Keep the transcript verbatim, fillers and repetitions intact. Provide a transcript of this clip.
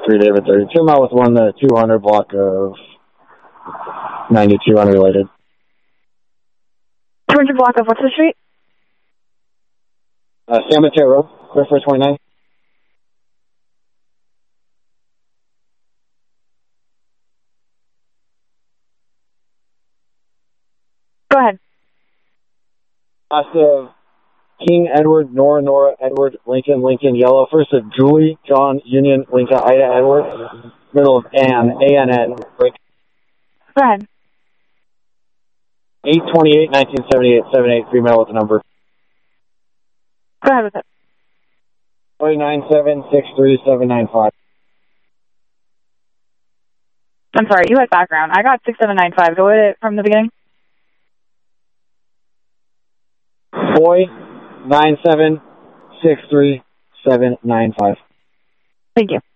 three David thirty-two mile with one the two hundred block of ninety-two unrelated. two hundred block of what's the street? Uh, San Mateo Road, clear for twenty-nine. Go ahead. Last of King, Edward, Nora, Nora, Edward, Lincoln, Lincoln, Yellow. First of Julie, John, Union, Lincoln, Ida, Edward. Middle of Ann, A N N. Break. Go ahead. eight twenty-eight nineteen seventy-eight, seven eight three mail with the number. Go ahead with it. twenty-nine seven six three seven nine five. I'm sorry, you had background. I got six seven nine five. Go with it from the beginning. Boy, nine seven six three seven nine five. Thank you.